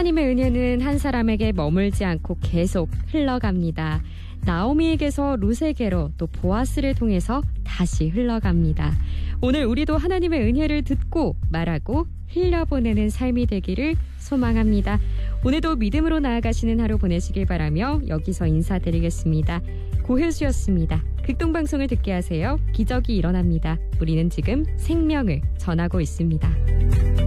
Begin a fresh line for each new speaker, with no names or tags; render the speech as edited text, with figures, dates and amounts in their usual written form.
하나님의 은혜는 한 사람에게 머물지 않고 계속 흘러갑니다. 나오미에게서 룻에게로 또 보아스를 통해서 다시 흘러갑니다. 오늘 우리도 하나님의 은혜를 듣고 말하고 흘려보내는 삶이 되기를 소망합니다. 오늘도 믿음으로 나아가시는 하루 보내시길 바라며 여기서 인사드리겠습니다. 고혜수였습니다. 극동방송을 듣게 하세요. 기적이 일어납니다. 우리는 지금 생명을 전하고 있습니다.